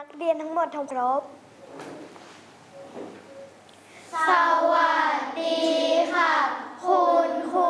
กเรียนทั้งหมดทำครบสวัสดีค่ะคุณครู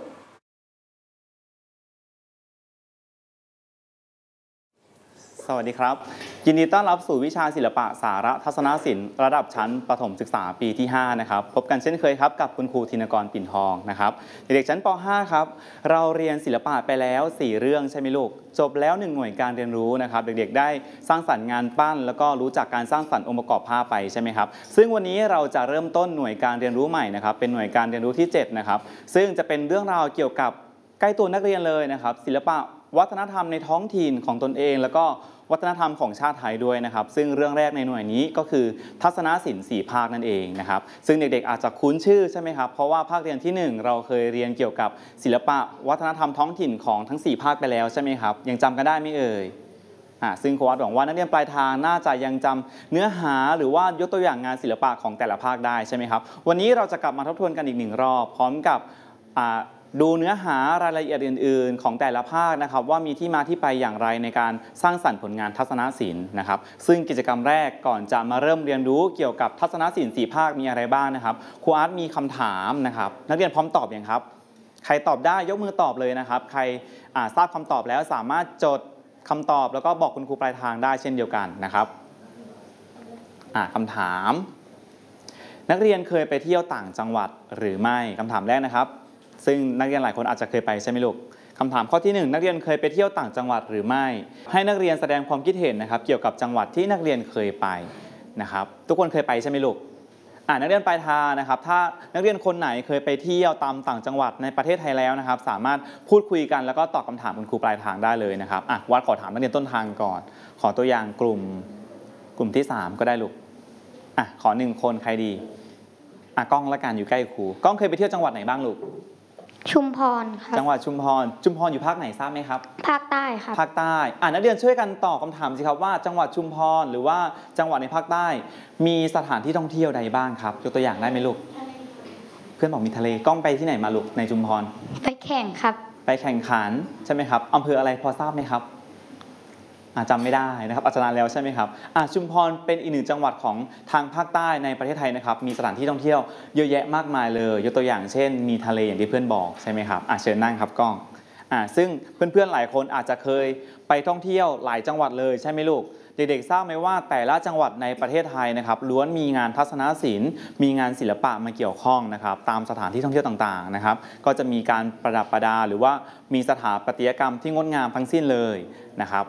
สวัสดีครับยินดีต้อนรับสู่วิชาศิลปะสาระทัศนศิลป์ระดับชั้นประถมศึกษาปีที่5นะครับพบกันเช่นเคยครับกับคุณครูธินกรปิ่นทองนะครับเด็กๆชั้นป .5 ครับเราเรียนศิลปะไปแล้ว4เรื่องใช่ไหมลูกจบแล้ว1หน่วยการเรียนรู้นะครับเด็กๆได้สร้างสรรค์งานปั้นแล้วก็รู้จักการสร้างสรรค์องค์ประกอบภาพไปใช่ไหมครับซึ่งวันนี้เราจะเริ่มต้นหน่วยการเรียนรู้ใหม่นะครับเป็นหน่วยการเรียนรู้ที่7นะครับซึ่งจะเป็นเรื่องราวเกี่ยวกับใกล้ตัวนักเรียนเลยนะครับศิลปะวัฒนธรรมในท้องถิ่นของตนเองแล้วก็วัฒนธรรมของชาติไทยด้วยนะครับซึ่งเรื่องแรกในหน่วยนี้ก็คือทัศนศิลป์4ภาคนั่นเองนะครับซึ่งเด็กๆอาจจะคุ้นชื่อใช่ไหมครับเพราะว่าภาคเรียนที่1เราเคยเรียนเกี่ยวกับศิลปะวัฒนธรรมท้องถิ่นของทั้ง4ภาคไปแล้วใช่ไหมครับยังจำกันได้ไหมเอ่ยซึ่งครูวัดหวังว่านักเรียนปลายทางน่าจะยังจำเนื้อหาหรือว่ายกตัวอย่างงานศิลปะของแต่ละภาคได้ใช่ไหมครับวันนี้เราจะกลับมาทบทวนกันอีก1รอบพร้อมกับดูเนื้อหารายละเอียดอื่นๆของแต่ละภาคนะครับว่ามีที่มาที่ไปอย่างไรในการสร้างสรรค์ผลงานทัศนศิลป์นะครับซึ่งกิจกรรมแรกก่อนจะมาเริ่มเรียนรู้เกี่ยวกับทัศนศิลป์4ภาคมีอะไรบ้างนะครับครูอาร์ตมีคำถามนะครับนักเรียนพร้อมตอบยังครับใครตอบได้ยกมือตอบเลยนะครับใครทราบคำตอบแล้วสามารถจดคำตอบแล้วก็บอกคุณครูปลายทางได้เช่นเดียวกันนะครับคำถามนักเรียนเคยไปเที่ยวต่างจังหวัดหรือไม่คำถามแรกนะครับซึ่งนักเรียนหลายคนอาจจะเคยไปใช่ไหมลูกคำถามข้อที่1นักเรียนเคยไปเที่ยวต่างจังหวัดหรือไม่ให้นักเรียนแสดงความคิดเห็นนะครับเกี่ยวกับจังหวัดที่นักเรียนเคยไปนะครับทุกคนเคยไปใช่ไหมลูกนักเรียนปลายทางนะครับถ้านักเรียนคนไหนเคยไปเที่ยวตามต่างจังหวัดในประเทศไทยแล้วนะครับสามารถพูดคุยกันแล้วก็ตอบคำถามคุณครูปลายทางได้เลยนะครับวัดขอถามนักเรียนต้นทางก่อนขอตัวอย่างกลุ่มที่3ก็ได้ลูกขอ1คนใครดีกล้องละกันอยู่ใกล้ครูกล้องเคยไปเที่ยวจังหวัดไหนบ้างลูกชุมพรครับจังหวัดชุมพรอยู่ภาคไหนทราบไหมครับภาคใต้ครับภาคใต้นักเรียนช่วยกันตอบคำถามสิครับว่าจังหวัดชุมพรหรือว่าจังหวัดในภาคใต้มีสถานที่ท่องเที่ยวใดบ้างครับยกตัวอย่างได้ไหมลูกเพื่อนบอกมีทะเลกล้องไปที่ไหนมาลูกในชุมพรไปแข่งครับไปแข่งขันใช่ไหมครับอำเภออะไรพอทราบไหมครับจำไม่ได้นะครับอาจารย์แล้วใช่ไหมครับชุมพรเป็นอีก1จังหวัดของทางภาคใต้ในประเทศไทยนะครับมีสถานที่ท่องเที่ยวเยอะแยะมากมายเลยยกตัวอย่างเช่นมีทะเลอย่างที่เพื่อนบอกใช่ไหมครับเชิญนั่งครับกล้องซึ่งเพื่อนๆหลายคนอาจจะเคยไปท่องเที่ยวหลายจังหวัดเลยใช่ไหมลูกเด็กๆทราบไหมว่าแต่ละจังหวัดในประเทศไทยนะครับล้วนมีงานทัศนศิลป์มีงานศิลปะมาเกี่ยวข้องนะครับตามสถานที่ท่องเที่ยวต่างๆนะครับก็จะมีการประดับประดาหรือว่ามีสถาปัตยกรรมที่งดงามทั้งสิ้นเลยนะครับ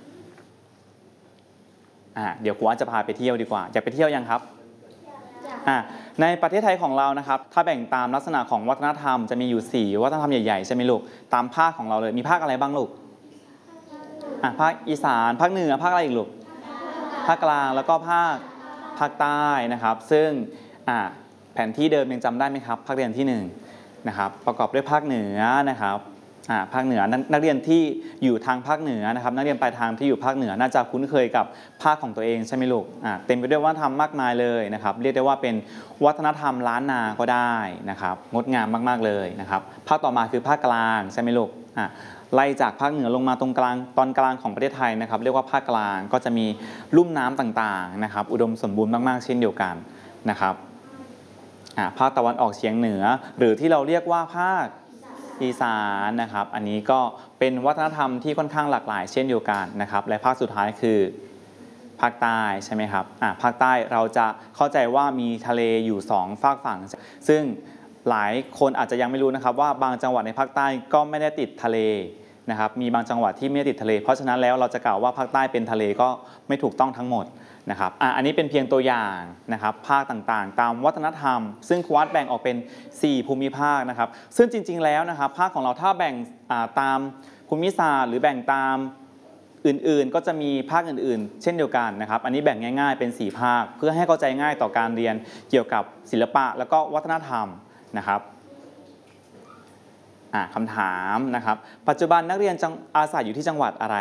เดี๋ยวครูอาร์ตจะพาไปเที่ยวดีกว่าอยากไปเที่ยวยังครับในประเทศไทยของเรานะครับถ้าแบ่งตามลักษณะของวัฒนธรรมจะมีอยู่4วัฒนธรรมใหญ่ๆใช่ไหมลูกตามภาคของเราเลยมีภาคอะไรบ้างลูกภาคอีสานภาคเหนือภาคอะไรอีกลูกภาคกลางแล้วก็ภาคใต้นะครับซึ่งแผนที่เดิมยังจำได้ไหมครับภาคเรียนที่1นะครับประกอบด้วยภาคเหนือนะครับภาคเหนือนักเรียนที่อยู่ทางภาคเหนือนะครับนักเรียนปลายทางที่อยู่ภาคเหนือน่าจะคุ้นเคยกับภาคของตัวเองใช่ไหมลูกเต็มไปด้วยวัฒนธรรมมากมายเลยนะครับเรียกได้ว่าเป็นวัฒนธรรมล้านนาก็ได้นะครับงดงามมากๆเลยนะครับภาคต่อมาคือภาคกลางใช่ไหมลูกไล่จากภาคเหนือลงมาตรงกลางตอนกลางของประเทศไทยนะครับเรียกว่าภาคกลางก็จะมีลุ่มน้ำต่างๆนะครับอุดมสมบูรณ์มากๆเช่นเดียวกันนะครับภาคตะวันออกเฉียงเหนือหรือที่เราเรียกว่าภาคอีสานนะครับอันนี้ก็เป็นวัฒนธรรมที่ค่อนข้างหลากหลายเช่นเดียวกันนะครับและภาคสุดท้ายคือภาคใต้ใช่ไหมครับภาคใต้เราจะเข้าใจว่ามีทะเลอยู่2ฝากฝั่งซึ่งหลายคนอาจจะยังไม่รู้นะครับว่าบางจังหวัดในภาคใต้ก็ไม่ได้ติดทะเลนะครับมีบางจังหวัดที่ไม่ได้ติดทะเลเพราะฉะนั้นแล้วเราจะกล่าวว่าภาคใต้เป็นทะเลก็ไม่ถูกต้องทั้งหมดนะครับอันนี้เป็นเพียงตัวอย่างนะครับภาคต่างๆตามวัฒนธรรมซึ่งครูวัดแบ่งออกเป็น4ภูมิภาคนะครับซึ่งจริงๆแล้วนะครับภาคของเราถ้าแบ่งตามภูมิศาสตร์หรือแบ่งตามอื่นๆก็จะมีภาคอื่นๆเช่นเดียวกันนะครับอันนี้แบ่งง่ายๆเป็น4ภาคเพื่อให้เข้าใจง่ายต่อการเรียนเกี่ยวกับศิลปะแล้วก็วัฒนธรรมนะครับคำถามนะครับปัจจุบันนักเรียนอาศัยอยู่ที่จังหวัดอะไร